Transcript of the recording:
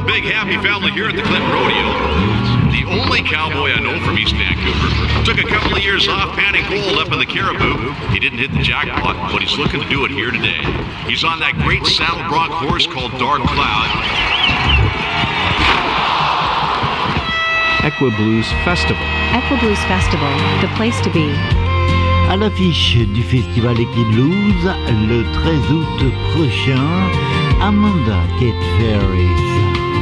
one big happy family here at the Clinton Rodeo. The only cowboy I know from East Vancouver. Took a couple of years off panning gold up in the Caribou. He didn't hit the jackpot, but he's looking to do it here today. He's on that great saddle bronc horse called Dark Cloud. Equiblues Festival. Equiblues Festival, the place to be. À l'affiche du festival Equiblues, le 13 août prochain, Amanda Kate Ferris.